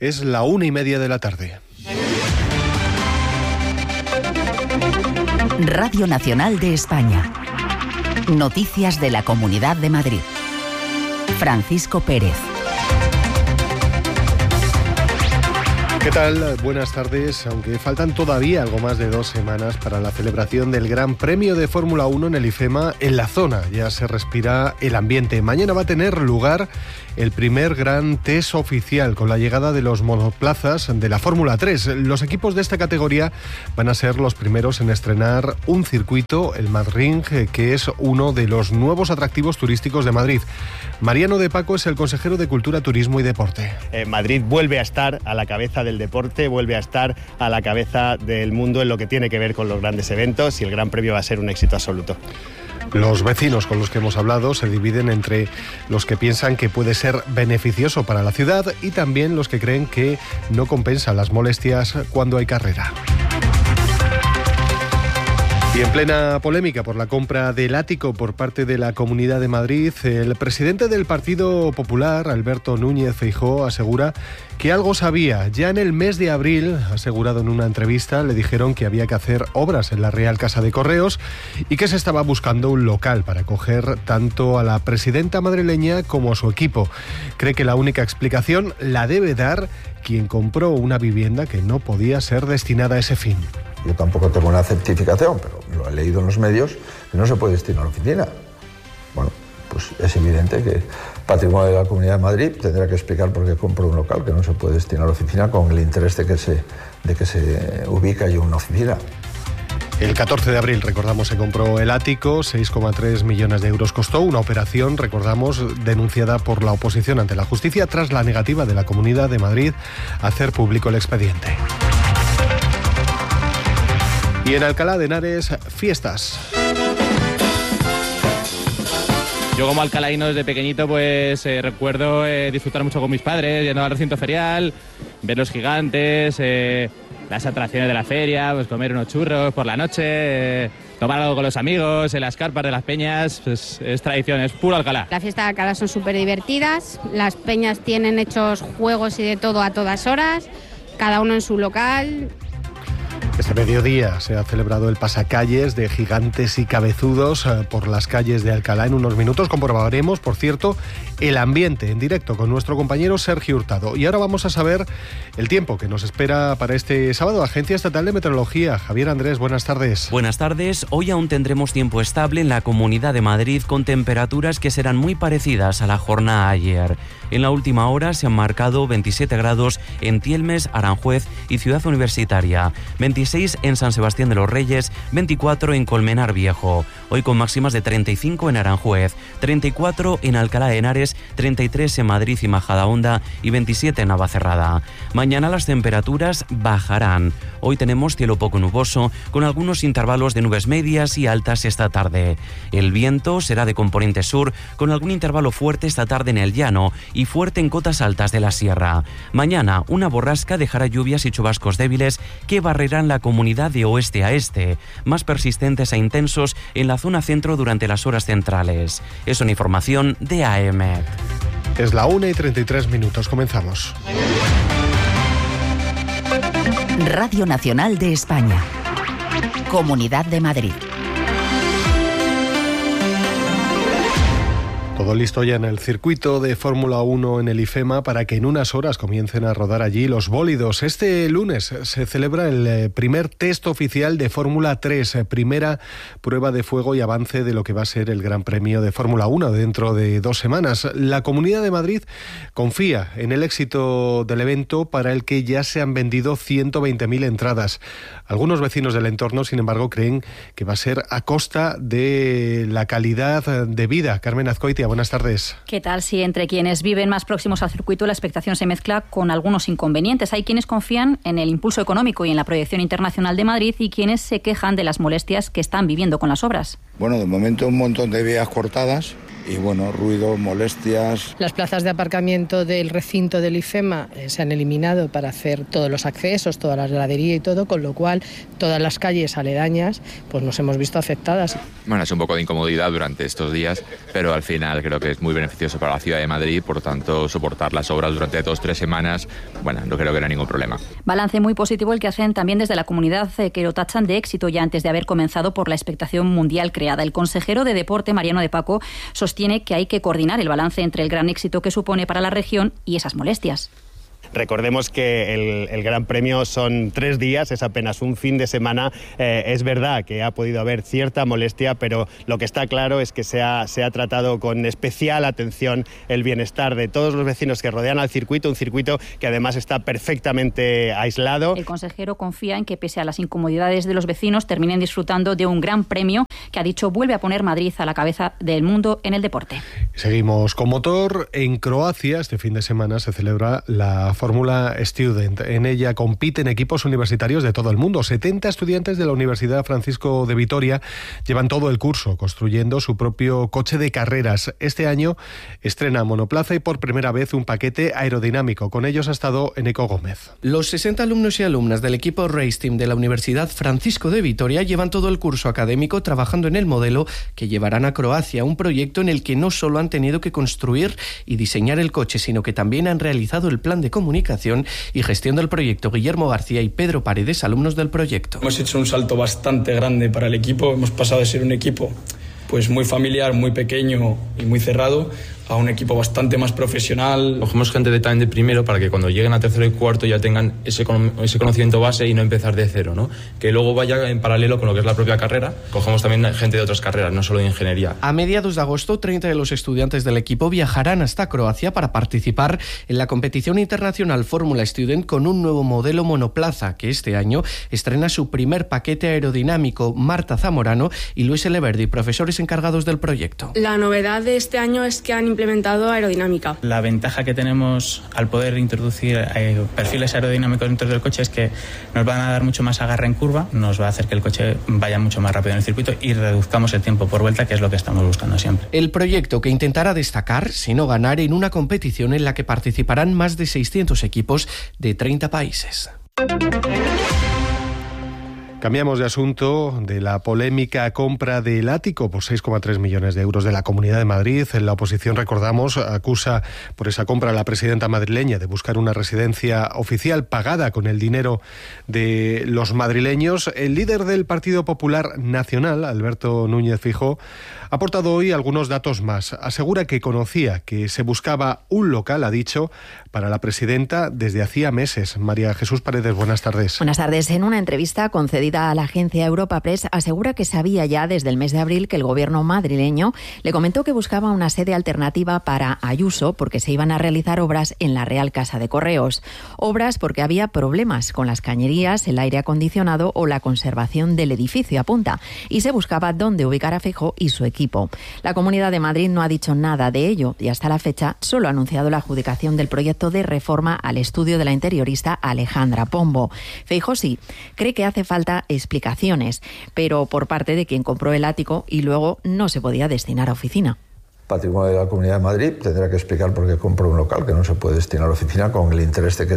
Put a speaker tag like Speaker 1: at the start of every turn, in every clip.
Speaker 1: Es la 1:30 de la tarde.
Speaker 2: Radio Nacional de España. Noticias de la Comunidad de Madrid. Francisco Pérez.
Speaker 1: ¿Qué tal? Buenas tardes. Aunque faltan todavía algo más de 2 semanas para la celebración del Gran Premio de Fórmula 1 en el IFEMA, en la zona ya se respira el ambiente. Mañana va a tener lugar el primer gran test oficial con la llegada de los monoplazas de la Fórmula 3. Los equipos de esta categoría van a ser los primeros en estrenar un circuito, el Madrid, que es uno de los nuevos atractivos turísticos de Madrid. Mariano de Paco es el consejero de Cultura, Turismo y Deporte.
Speaker 3: Madrid vuelve a estar a la cabeza del deporte, vuelve a estar a la cabeza del mundo en lo que tiene que ver con los grandes eventos, y el Gran Premio va a ser un éxito absoluto.
Speaker 1: Los vecinos con los que hemos hablado se dividen entre los que piensan que puede ser beneficioso para la ciudad y también los que creen que no compensa las molestias cuando hay carrera. Y en plena polémica por la compra del ático por parte de la Comunidad de Madrid, el presidente del Partido Popular, Alberto Núñez Feijóo, asegura que algo sabía. Ya en el mes de abril, asegurado en una entrevista, le dijeron que había que hacer obras en la Real Casa de Correos y que se estaba buscando un local para acoger tanto a la presidenta madrileña como a su equipo. Cree que la única explicación la debe dar quien compró una vivienda que no podía ser destinada a ese fin.
Speaker 4: Yo tampoco tengo una certificación, pero lo he leído en los medios, que no se puede destinar a la oficina. Bueno, pues es evidente que Patrimonio de la Comunidad de Madrid tendrá que explicar por qué compró un local que no se puede destinar a la oficina con el interés de que se ubique allí una oficina.
Speaker 1: El 14 de abril, recordamos, se compró el ático, 6,3 millones de euros costó, una operación, recordamos, denunciada por la oposición ante la justicia tras la negativa de la Comunidad de Madrid a hacer público el expediente. Y en Alcalá de Henares, fiestas.
Speaker 5: Yo como alcalaíno desde pequeñito pues recuerdo disfrutar mucho con mis padres, yendo al recinto ferial, ver los gigantes, las atracciones de la feria, pues comer unos churros por la noche, tomar algo con los amigos, en las carpas de las peñas, pues es tradición, es puro Alcalá.
Speaker 6: Las fiestas de Alcalá son súper divertidas, las peñas tienen hechos juegos y de todo a todas horas, cada uno en su local.
Speaker 1: Este mediodía se ha celebrado el pasacalles de gigantes y cabezudos por las calles de Alcalá. En unos minutos comprobaremos, por cierto, el ambiente en directo con nuestro compañero Sergio Hurtado. Y ahora vamos a saber el tiempo que nos espera para este sábado. Agencia Estatal de Meteorología. Javier Andrés, buenas tardes.
Speaker 7: Buenas tardes. Hoy aún tendremos tiempo estable en la Comunidad de Madrid con temperaturas que serán muy parecidas a la jornada ayer. En la última hora se han marcado 27 grados en Tielmes, Aranjuez y Ciudad Universitaria, 26 en San Sebastián de los Reyes, 24 en Colmenar Viejo. Hoy con máximas de 35 en Aranjuez, 34 en Alcalá de Henares, 33 en Madrid y Majadahonda y 27 en Navacerrada. Mañana las temperaturas bajarán. Hoy tenemos cielo poco nuboso, con algunos intervalos de nubes medias y altas esta tarde. El viento será de componente sur, con algún intervalo fuerte esta tarde en el llano y fuerte en cotas altas de la sierra. Mañana una borrasca dejará lluvias y chubascos débiles que barrerán la comunidad de oeste a este, más persistentes e intensos en la zona centro durante las horas centrales. Es una información de AEMET.
Speaker 1: Es la 1:33, comenzamos.
Speaker 2: Radio Nacional de España. Comunidad de Madrid.
Speaker 1: Todo listo ya en el circuito de Fórmula 1 en el IFEMA para que en unas horas comiencen a rodar allí los bólidos. Este lunes se celebra el primer test oficial de Fórmula 3, primera prueba de fuego y avance de lo que va a ser el Gran Premio de Fórmula 1 dentro de 2 semanas. La Comunidad de Madrid confía en el éxito del evento para el que ya se han vendido 120.000 entradas. Algunos vecinos del entorno, sin embargo, creen que va a ser a costa de la calidad de vida. Carmen Azcoitia, buenas tardes.
Speaker 8: ¿Qué tal? Si entre quienes viven más próximos al circuito la expectación se mezcla con algunos inconvenientes. Hay quienes confían en el impulso económico y en la proyección internacional de Madrid y quienes se quejan de las molestias que están viviendo con las obras.
Speaker 9: Bueno, de momento un montón de vías cortadas y bueno, ruido, molestias.
Speaker 10: Las plazas de aparcamiento del recinto del IFEMA se han eliminado para hacer todos los accesos, toda la gradería y todo, con lo cual todas las calles aledañas pues nos hemos visto afectadas.
Speaker 11: Bueno, es un poco de incomodidad durante estos días, pero al final creo que es muy beneficioso para la ciudad de Madrid, por tanto soportar las obras durante 2-3 semanas, bueno, no creo que haya ningún problema.
Speaker 8: Balance muy positivo el que hacen también desde la comunidad, que lo tachan de éxito ya antes de haber comenzado por la expectación mundial creada. El consejero de Deporte, Mariano de Paco, sostiene que hay que coordinar el balance entre el gran éxito que supone para la región y esas molestias.
Speaker 3: Recordemos que el Gran Premio son 3 días, es apenas un fin de semana. Es verdad que ha podido haber cierta molestia, pero lo que está claro es que se ha tratado con especial atención el bienestar de todos los vecinos que rodean al circuito, un circuito que además está perfectamente aislado.
Speaker 8: El consejero confía en que, pese a las incomodidades de los vecinos, terminen disfrutando de un Gran Premio que, ha dicho, vuelve a poner Madrid a la cabeza del mundo en el deporte.
Speaker 1: Seguimos con motor. En Croacia, este fin de semana, se celebra la Fórmula Student. En ella compiten equipos universitarios de todo el mundo. 70 estudiantes de la Universidad Francisco de Vitoria llevan todo el curso construyendo su propio coche de carreras. Este año estrena monoplaza y por primera vez un paquete aerodinámico. Con ellos ha estado Eneco Gómez.
Speaker 12: Los 60 alumnos y alumnas del equipo Race Team de la Universidad Francisco de Vitoria llevan todo el curso académico trabajando en el modelo que llevarán a Croacia, un proyecto en el que no solo han tenido que construir y diseñar el coche, sino que también han realizado el plan de comunicación y gestión del proyecto. Guillermo García y Pedro Paredes, alumnos del proyecto.
Speaker 13: Hemos hecho un salto bastante grande para el equipo. Hemos pasado de ser un equipo pues muy familiar, muy pequeño y muy cerrado, a un equipo bastante más profesional.
Speaker 14: Cogemos gente también de primero para que cuando lleguen a tercero y cuarto ya tengan ese conocimiento base y no empezar de cero, ¿no? Que luego vaya en paralelo con lo que es la propia carrera. Cogemos también gente de otras carreras, no solo de ingeniería.
Speaker 12: A mediados de agosto, 30 de los estudiantes del equipo viajarán hasta Croacia para participar en la competición internacional Fórmula Student con un nuevo modelo monoplaza que este año estrena su primer paquete aerodinámico. Marta Zamorano y Luis Eleverdi, profesores encargados del proyecto.
Speaker 15: La novedad de este año es que han implementado aerodinámica.
Speaker 16: La ventaja que tenemos al poder introducir perfiles aerodinámicos dentro del coche es que nos van a dar mucho más agarre en curva, nos va a hacer que el coche vaya mucho más rápido en el circuito y reduzcamos el tiempo por vuelta, que es lo que estamos buscando siempre.
Speaker 12: El proyecto que intentará destacar, si no ganar, en una competición en la que participarán más de 600 equipos de 30 países.
Speaker 1: Cambiamos de asunto. De la polémica compra del ático por 6,3 millones de euros de la Comunidad de Madrid. La oposición, recordamos, acusa por esa compra a la presidenta madrileña de buscar una residencia oficial pagada con el dinero de los madrileños. El líder del Partido Popular Nacional, Alberto Núñez Feijóo, ha aportado hoy algunos datos más. Asegura que conocía que se buscaba un local, ha dicho, para la presidenta desde hacía meses. María Jesús Paredes, buenas tardes.
Speaker 17: Buenas tardes. En una entrevista concedida a la agencia Europa Press, asegura que sabía ya desde el mes de abril que el gobierno madrileño le comentó que buscaba una sede alternativa para Ayuso porque se iban a realizar obras en la Real Casa de Correos. Obras porque había problemas con las cañerías, el aire acondicionado o la conservación del edificio, apunta, y se buscaba dónde ubicar a Feijóo y su equipo. La Comunidad de Madrid no ha dicho nada de ello y hasta la fecha solo ha anunciado la adjudicación del proyecto de reforma al estudio de la interiorista Alejandra Pombo. Feijóo sí cree que hace falta explicaciones, pero por parte de quien compró el ático y luego no se podía destinar a oficina.
Speaker 4: Patrimonio de la Comunidad de Madrid tendrá que explicar por qué compró un local que no se puede destinar a oficina con el interés de que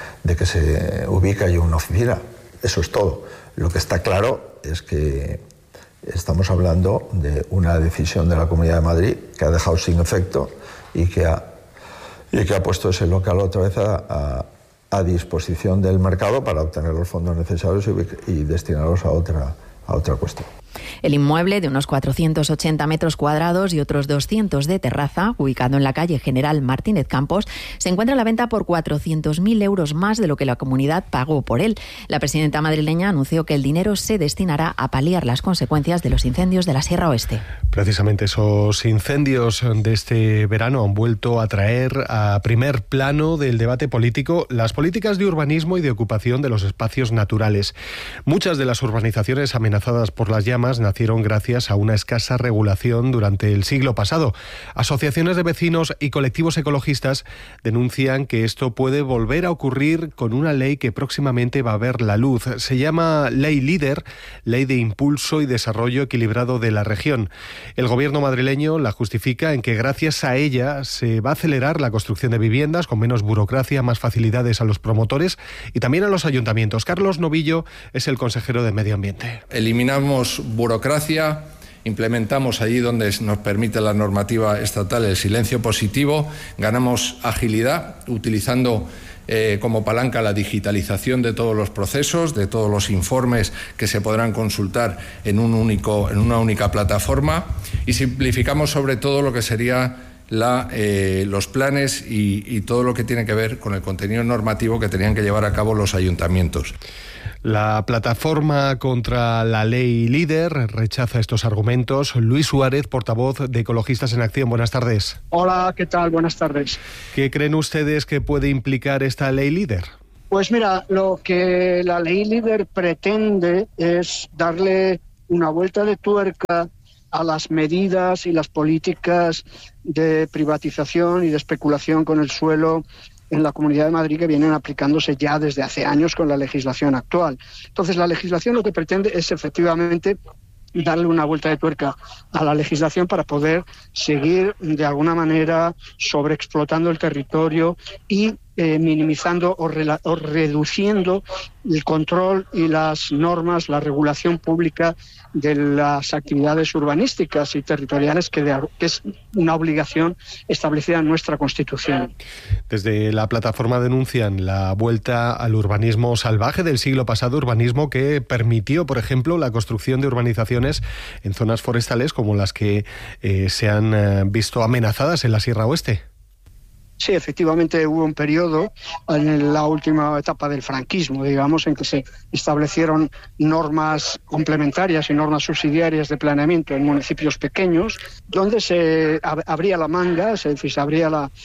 Speaker 4: se ubique allí una oficina. Eso es todo. Lo que está claro es que estamos hablando de una decisión de la Comunidad de Madrid que ha dejado sin efecto y que ha puesto ese local otra vez a disposición del mercado para obtener los fondos necesarios y destinarlos a otra cuestión.
Speaker 17: El inmueble, de unos 480 metros cuadrados y otros 200 de terraza, ubicado en la calle General Martínez Campos, se encuentra a la venta por 400.000 euros más de lo que la comunidad pagó por él. La presidenta madrileña anunció que el dinero se destinará a paliar las consecuencias de los incendios de la Sierra Oeste.
Speaker 1: Precisamente esos incendios de este verano han vuelto a traer a primer plano del debate político las políticas de urbanismo y de ocupación de los espacios naturales. Muchas de las urbanizaciones amenazadas por las llamas nacieron gracias a una escasa regulación durante el siglo pasado. Asociaciones de vecinos y colectivos ecologistas denuncian que esto puede volver a ocurrir con una ley que próximamente va a ver la luz. Se llama Ley Líder, Ley de Impulso y Desarrollo Equilibrado de la Región. El gobierno madrileño la justifica en que gracias a ella se va a acelerar la construcción de viviendas con menos burocracia, más facilidades a los promotores y también a los ayuntamientos. Carlos Novillo es el consejero de Medio Ambiente.
Speaker 18: Eliminamos burocracia, implementamos allí donde nos permite la normativa estatal el silencio positivo, ganamos agilidad utilizando como palanca la digitalización de todos los procesos, de todos los informes que se podrán consultar en una única plataforma, y simplificamos sobre todo lo que sería los planes y todo lo que tiene que ver con el contenido normativo que tenían que llevar a cabo los ayuntamientos.
Speaker 1: La plataforma contra la Ley Líder rechaza estos argumentos. Luis Suárez, portavoz de Ecologistas en Acción. Buenas tardes.
Speaker 19: Hola, ¿qué tal? Buenas tardes.
Speaker 1: ¿Qué creen ustedes que puede implicar esta Ley Líder?
Speaker 19: Pues mira, lo que la Ley Líder pretende es darle una vuelta de tuerca a las medidas y las políticas de privatización y de especulación con el suelo en la Comunidad de Madrid que vienen aplicándose ya desde hace años con la legislación actual. Entonces, la legislación lo que pretende es efectivamente darle una vuelta de tuerca a la legislación para poder seguir de alguna manera sobreexplotando el territorio y minimizando o reduciendo el control y las normas, la regulación pública de las actividades urbanísticas y territoriales que es una obligación establecida en nuestra Constitución.
Speaker 1: Desde la plataforma denuncian la vuelta al urbanismo salvaje del siglo pasado, urbanismo que permitió, por ejemplo, la construcción de urbanizaciones en zonas forestales como las que se han visto amenazadas en la Sierra Oeste.
Speaker 19: Sí, efectivamente hubo un periodo en la última etapa del franquismo, digamos, en que se establecieron normas complementarias y normas subsidiarias de planeamiento en municipios pequeños, donde se abría la manga, se abría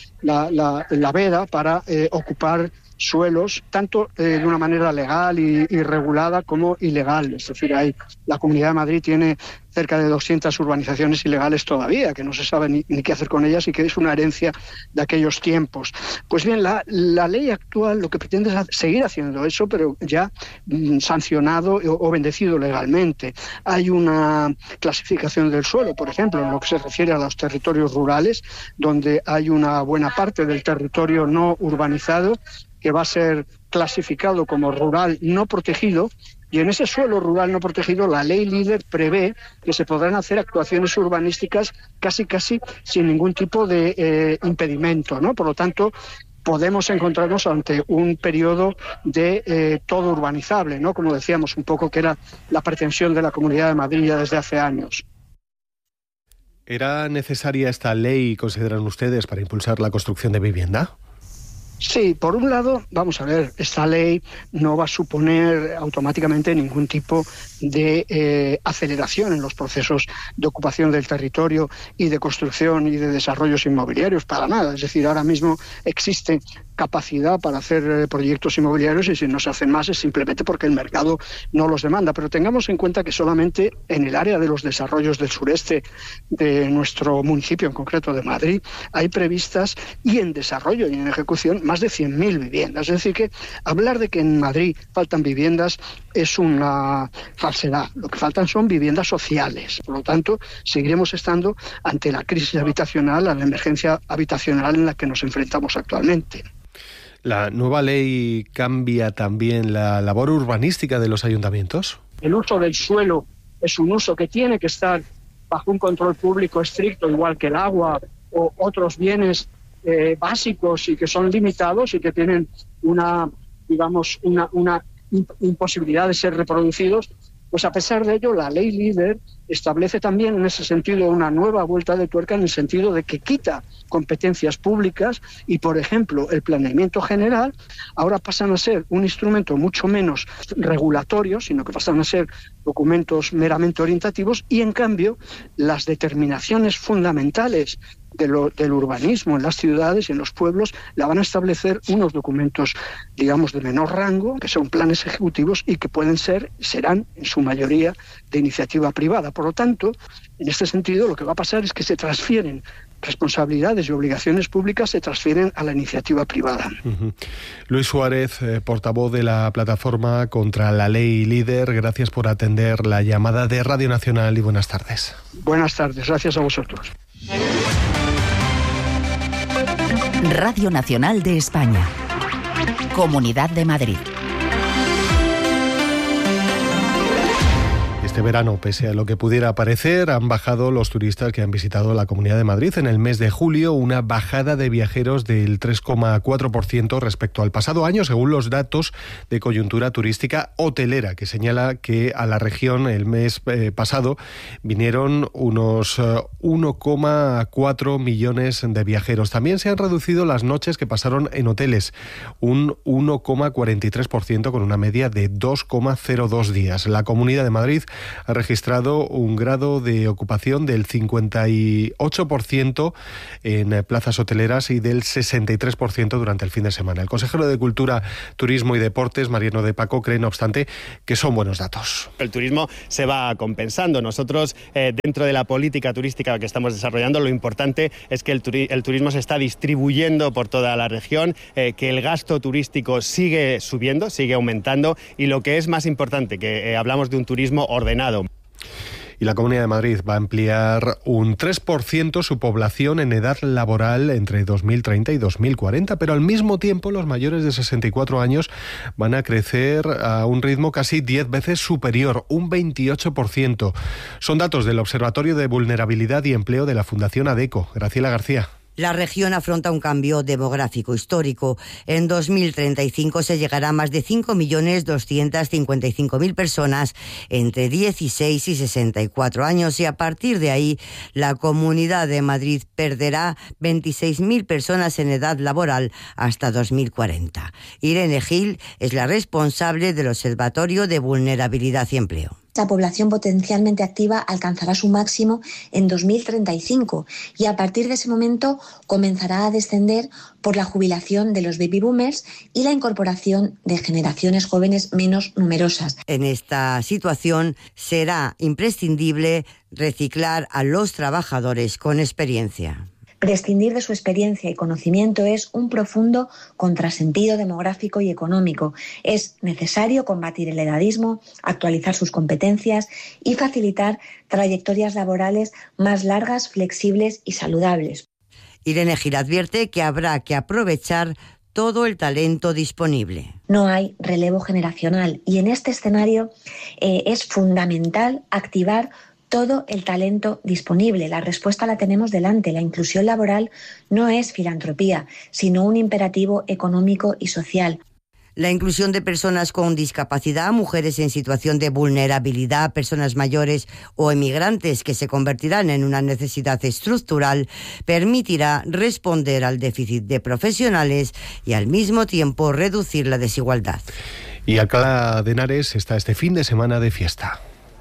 Speaker 19: la veda para ocupar suelos, tanto de una manera legal y regulada como ilegal. Es decir, la Comunidad de Madrid tiene cerca de 200 urbanizaciones ilegales todavía, que no se sabe ni qué hacer con ellas y que es una herencia de aquellos tiempos. Pues bien, la ley actual lo que pretende es seguir haciendo eso, pero ya sancionado o bendecido legalmente. Hay una clasificación del suelo, por ejemplo, en lo que se refiere a los territorios rurales, donde hay una buena parte del territorio no urbanizado que va a ser clasificado como rural no protegido, y en ese suelo rural no protegido la Ley Líder prevé que se podrán hacer actuaciones urbanísticas casi sin ningún tipo de impedimento, ¿no? Por lo tanto, podemos encontrarnos ante un periodo de todo urbanizable, ¿no? Como decíamos un poco que era la pretensión de la Comunidad de Madrid ya desde hace años.
Speaker 1: ¿Era necesaria esta ley, consideran ustedes, para impulsar la construcción de vivienda?
Speaker 19: Sí, por un lado, vamos a ver, esta ley no va a suponer automáticamente ningún tipo de aceleración en los procesos de ocupación del territorio y de construcción y de desarrollos inmobiliarios, para nada. Es decir, ahora mismo existe capacidad para hacer proyectos inmobiliarios y si no se hacen más es simplemente porque el mercado no los demanda. Pero tengamos en cuenta que solamente en el área de los desarrollos del sureste de nuestro municipio, en concreto de Madrid, hay previstas y en desarrollo y en ejecución más de 100.000 viviendas. Es decir, que hablar de que en Madrid faltan viviendas es una falsedad. Lo que faltan son viviendas sociales. Por lo tanto, seguiremos estando ante la crisis habitacional, a la emergencia habitacional en la que nos enfrentamos actualmente.
Speaker 1: ¿La nueva ley cambia también la labor urbanística de los ayuntamientos?
Speaker 19: El uso del suelo es un uso que tiene que estar bajo un control público estricto, igual que el agua o otros bienes básicos y que son limitados y que tienen una imposibilidad de ser reproducidos. Pues a pesar de ello, la Ley Líder establece también en ese sentido una nueva vuelta de tuerca en el sentido de que quita competencias públicas y, por ejemplo, el planeamiento general ahora pasan a ser un instrumento mucho menos regulatorio, sino que pasan a ser documentos meramente orientativos y, en cambio, las determinaciones fundamentales del urbanismo en las ciudades y en los pueblos, la van a establecer unos documentos, digamos, de menor rango, que son planes ejecutivos y que serán en su mayoría de iniciativa privada. Por lo tanto, en este sentido, lo que va a pasar es que se transfieren responsabilidades y obligaciones públicas, se transfieren a la iniciativa privada.
Speaker 1: Luis Suárez, portavoz de la plataforma contra la ley Líder, gracias por atender la llamada de Radio Nacional y buenas tardes.
Speaker 19: Buenas tardes, gracias a vosotros.
Speaker 2: Radio Nacional de España. Comunidad de Madrid.
Speaker 1: Este verano, pese a lo que pudiera parecer, han bajado los turistas que han visitado la Comunidad de Madrid. En el mes de julio, una bajada de viajeros del 3,4% respecto al pasado año, según los datos de coyuntura turística hotelera, que señala que a la región el mes pasado vinieron unos 1,4 millones de viajeros. También se han reducido las noches que pasaron en hoteles, un 1,43%, con una media de 2,02 días. La Comunidad de Madrid ha registrado un grado de ocupación del 58% en plazas hoteleras y del 63% durante el fin de semana. El consejero de Cultura, Turismo y Deportes, Mariano de Paco, cree, no obstante, que son buenos datos.
Speaker 3: El turismo se va compensando. Nosotros, dentro de la política turística que estamos desarrollando, lo importante es que el turismo se está distribuyendo por toda la región, que el gasto turístico sigue subiendo, sigue aumentando, y lo que es más importante, que hablamos de un turismo ordenado.
Speaker 1: Y la Comunidad de Madrid va a ampliar un 3% su población en edad laboral entre 2030 y 2040, pero al mismo tiempo los mayores de 64 años van a crecer a un ritmo casi 10 veces superior, un 28%. Son datos del Observatorio de Vulnerabilidad y Empleo de la Fundación ADECO. Graciela García.
Speaker 20: La región afronta un cambio demográfico histórico. En 2035 se llegará a más de 5.255.000 personas entre 16 y 64 años, y a partir de ahí la Comunidad de Madrid perderá 26.000 personas en edad laboral hasta 2040. Irene Gil es la responsable del Observatorio de Vulnerabilidad y Empleo.
Speaker 21: La población potencialmente activa alcanzará su máximo en 2035 y a partir de ese momento comenzará a descender por la jubilación de los baby boomers y la incorporación de generaciones jóvenes menos numerosas.
Speaker 20: En esta situación será imprescindible reciclar a los trabajadores con experiencia.
Speaker 21: Prescindir de su experiencia y conocimiento es un profundo contrasentido demográfico y económico. Es necesario combatir el edadismo, actualizar sus competencias y facilitar trayectorias laborales más largas, flexibles y saludables.
Speaker 20: Irene Gil advierte que habrá que aprovechar todo el talento disponible.
Speaker 21: No hay relevo generacional y en este escenario es fundamental activar todo el talento disponible. La respuesta la tenemos delante. La inclusión laboral no es filantropía, sino un imperativo económico y social.
Speaker 20: La inclusión de personas con discapacidad, mujeres en situación de vulnerabilidad, personas mayores o emigrantes que se convertirán en una necesidad estructural, permitirá responder al déficit de profesionales y al mismo tiempo reducir la desigualdad.
Speaker 1: Y Alcalá de Henares está este fin de semana de fiesta.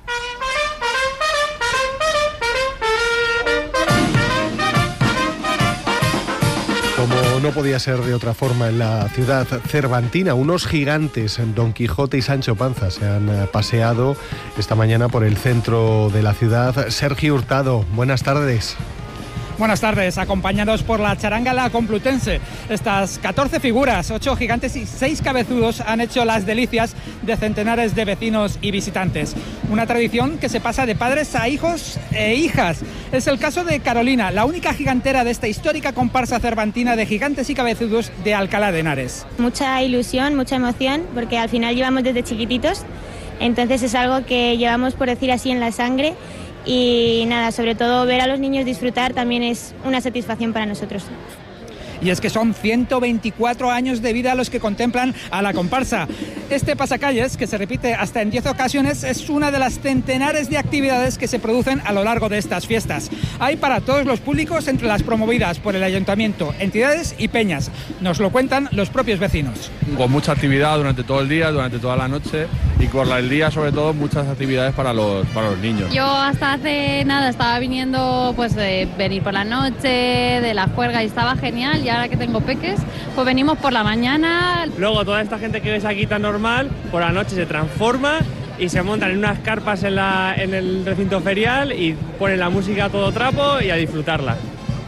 Speaker 1: Como no podía ser de otra forma en la ciudad cervantina, unos gigantes, Don Quijote y Sancho Panza, se han paseado esta mañana por el centro de la ciudad. Sergio Hurtado, buenas tardes.
Speaker 22: Buenas tardes, acompañados por la charanga La Complutense. Estas 14 figuras, 8 gigantes y 6 cabezudos han hecho las delicias de centenares de vecinos y visitantes. Una tradición que se pasa de padres a hijos e hijas. Es el caso de Carolina, la única gigantera de esta histórica comparsa cervantina de gigantes y cabezudos de Alcalá de Henares.
Speaker 23: Mucha ilusión, mucha emoción, porque al final llevamos desde chiquititos, entonces es algo que llevamos, por decir así, en la sangre. Y nada, sobre todo ver a los niños disfrutar también es una satisfacción para nosotros.
Speaker 22: Y es que son 124 años de vida los que contemplan a la comparsa. Este pasacalles, que se repite hasta en 10 ocasiones, es una de las centenares de actividades que se producen a lo largo de estas fiestas. Hay para todos los públicos entre las promovidas por el ayuntamiento, entidades y peñas. Nos lo cuentan los propios vecinos.
Speaker 24: Con mucha actividad durante todo el día, durante toda la noche,
Speaker 5: y por el día sobre todo muchas actividades para los niños.
Speaker 6: Yo hasta hace nada estaba viniendo pues de venir por la noche, de la juerga, y estaba genial, y ahora que tengo peques pues venimos por la mañana.
Speaker 7: Luego toda esta gente que ves aquí tan normal, por la noche se transforma y se montan en unas carpas en el recinto ferial y ponen la música a todo trapo y a disfrutarla.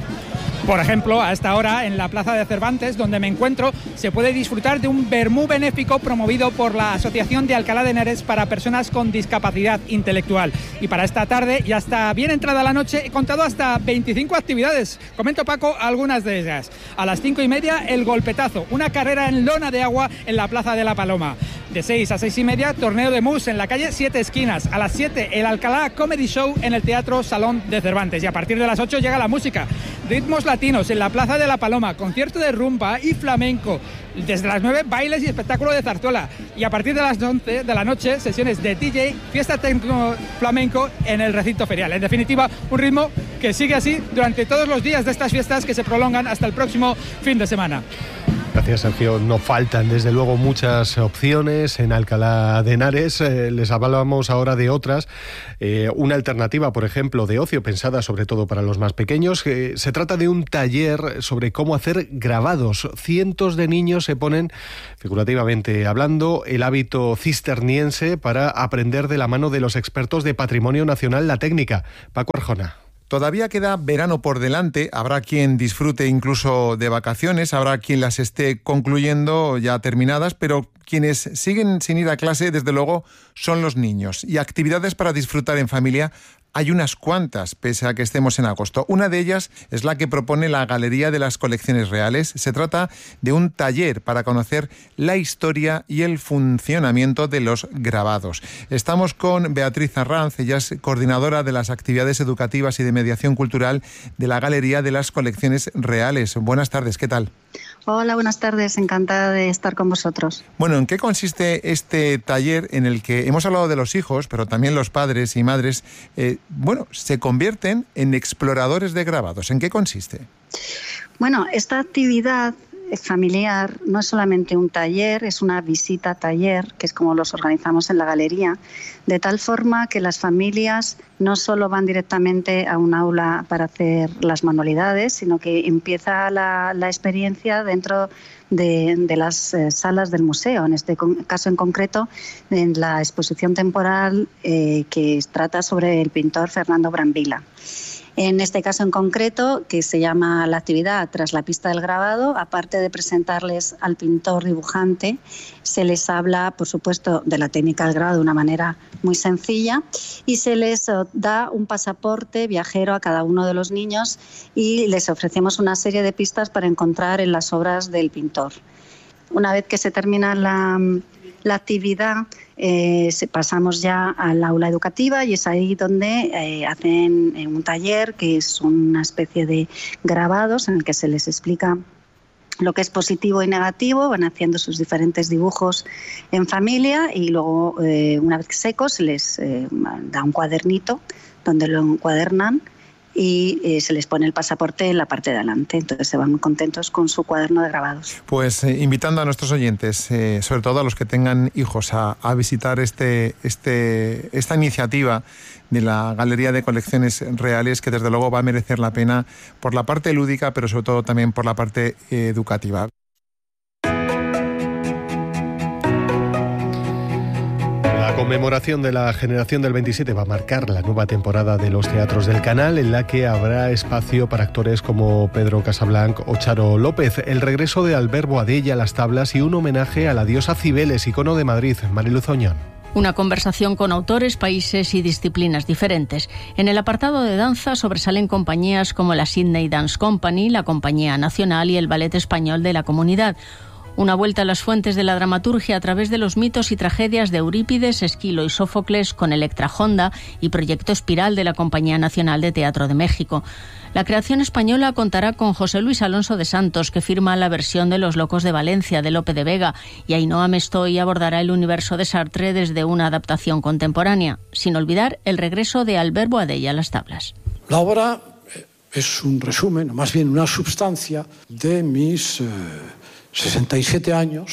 Speaker 22: Por ejemplo, a esta hora en la Plaza de Cervantes, donde me encuentro, se puede disfrutar de un vermú benéfico promovido por la Asociación de Alcalá de Henares para personas con discapacidad intelectual. Y para esta tarde, y hasta bien entrada la noche, he contado hasta 25 actividades. Comento, Paco, algunas de ellas. A las 5:30, el golpetazo, una carrera en lona de agua en la Plaza de la Paloma. De 6 a 6:30, torneo de mus en la calle 7 Esquinas. A las 7, el Alcalá Comedy Show en el Teatro Salón de Cervantes. Y a partir de las 8 llega la música. Ritmos latinos en la Plaza de la Paloma, concierto de rumba y flamenco. Desde las 9, bailes y espectáculo de zarzuela. Y a partir de las 11 de la noche, sesiones de DJ, fiesta tecno flamenco en el recinto ferial. En definitiva, un ritmo que sigue así durante todos los días de estas fiestas, que se prolongan hasta el próximo fin de semana.
Speaker 1: Gracias, Sergio. No faltan, desde luego, muchas opciones en Alcalá de Henares. Les hablamos ahora de otras. Una alternativa, por ejemplo, de ocio, pensada sobre todo para los más pequeños. Se trata de un taller sobre cómo hacer grabados. Cientos de niños se ponen, figurativamente hablando, el hábito cisterniense para aprender de la mano de los expertos de Patrimonio Nacional la técnica. Paco Arjona.
Speaker 24: Todavía queda verano por delante, habrá quien disfrute incluso de vacaciones, habrá quien las esté concluyendo ya terminadas, pero quienes siguen sin ir a clase, desde luego, son los niños. Y actividades para disfrutar en familia hay unas cuantas, pese a que estemos en agosto. Una de ellas es la que propone la Galería de las Colecciones Reales. Se trata de un taller para conocer la historia y el funcionamiento de los grabados. Estamos con Beatriz Arranz, ella es coordinadora de las actividades educativas y de mediación cultural de la Galería de las Colecciones Reales. Buenas tardes, ¿qué tal?
Speaker 25: Hola, buenas tardes, encantada de estar con vosotros.
Speaker 24: Bueno, ¿en qué consiste este taller en el que hemos hablado de los hijos, pero también los padres y madres, se convierten en exploradores de grabados? ¿En qué consiste?
Speaker 25: Bueno, esta actividad familiar no es solamente un taller, es una visita taller, que es como los organizamos en la galería, de tal forma que las familias no solo van directamente a un aula para hacer las manualidades, sino que empieza la experiencia dentro de las salas del museo. En este caso en concreto, en la exposición temporal que trata sobre el pintor Fernando Brambilla. En este caso en concreto, que se llama la actividad Tras la pista del grabado, aparte de presentarles al pintor dibujante, se les habla, por supuesto, de la técnica del grabado de una manera muy sencilla y se les da un pasaporte viajero a cada uno de los niños y les ofrecemos una serie de pistas para encontrar en las obras del pintor. Una vez que se termina la actividad, pasamos ya al aula educativa y es ahí donde hacen un taller que es una especie de grabados en el que se les explica lo que es positivo y negativo, van haciendo sus diferentes dibujos en familia y luego, una vez secos, se les da un cuadernito donde lo encuadernan y se les pone el pasaporte en la parte de adelante. Entonces se van muy contentos con su cuaderno de grabados.
Speaker 24: Pues invitando a nuestros oyentes, sobre todo a los que tengan hijos, a visitar esta iniciativa de la Galería de Colecciones Reales, que desde luego va a merecer la pena por la parte lúdica, pero sobre todo también por la parte educativa.
Speaker 1: La conmemoración de la generación del 27 va a marcar la nueva temporada de los teatros del Canal, en la que habrá espacio para actores como Pedro Casablanc o Charo López, el regreso de Albert Boadella a las tablas y un homenaje a la diosa Cibeles, icono de Madrid. Mariluz Oñón.
Speaker 26: Una conversación con autores, países y disciplinas diferentes. En el apartado de danza sobresalen compañías como la Sydney Dance Company, la Compañía Nacional y el Ballet Español de la Comunidad. Una vuelta a las fuentes de la dramaturgia a través de los mitos y tragedias de Eurípides, Esquilo y Sófocles con Electra Honda y Proyecto Espiral de la Compañía Nacional de Teatro de México. La creación española contará con José Luis Alonso de Santos, que firma la versión de Los Locos de Valencia de Lope de Vega, y Ainhoa Mestoy abordará el universo de Sartre desde una adaptación contemporánea, sin olvidar el regreso de Albert Boadella a las tablas.
Speaker 27: La obra es un resumen, más bien una substancia de mis 67 años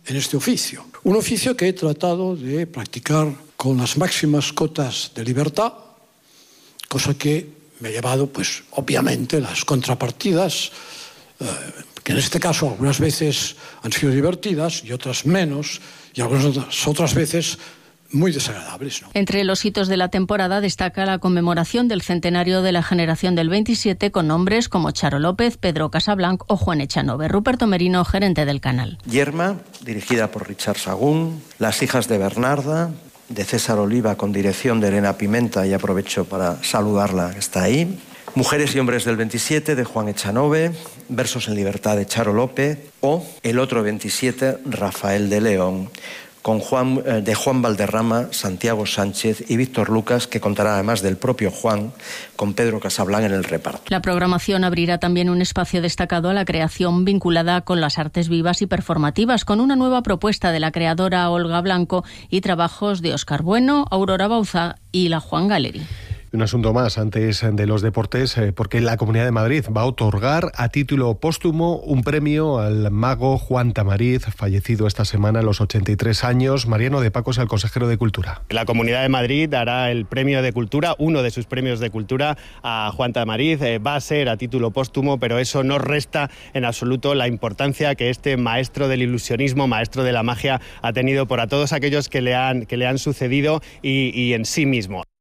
Speaker 27: en este oficio. Un oficio que he tratado de practicar con las máximas cotas de libertad, cosa que me ha llevado, pues, obviamente, las contrapartidas, que en este caso algunas veces han sido divertidas y otras menos, y algunas otras veces muy desagradables, ¿no?
Speaker 26: Entre los hitos de la temporada destaca la conmemoración del centenario de la generación del 27 con nombres como Charo López, Pedro Casablanc o Juan Echanove. Ruperto Merino, gerente del canal.
Speaker 8: Yerma, dirigida por Richard Sagún, Las hijas de Bernarda, de César Oliva, con dirección de Elena Pimenta, y aprovecho para saludarla, que está ahí. Mujeres y hombres del 27, de Juan Echanove, Versos en libertad, de Charo López, o El otro 27, Rafael de León, de Juan Valderrama, Santiago Sánchez y Víctor Lucas, que contará, además del propio Juan, con Pedro Casablanc en el reparto.
Speaker 26: La programación abrirá también un espacio destacado a la creación vinculada con las artes vivas y performativas, con una nueva propuesta de la creadora Olga Blanco y trabajos de Óscar Bueno, Aurora Bauza y la Juan Gallery.
Speaker 1: Un asunto más antes de los deportes, porque la Comunidad de Madrid va a otorgar a título póstumo un premio al mago Juan Tamariz, fallecido esta semana a los 83 años. Mariano de Paco es el consejero de Cultura.
Speaker 3: La Comunidad de Madrid dará el premio de Cultura, uno de sus premios de Cultura, a Juan Tamariz. Va a ser a título póstumo, pero eso no resta en absoluto la importancia que este maestro del ilusionismo, maestro de la magia, ha tenido para todos aquellos que le han sucedido y en sí mismo.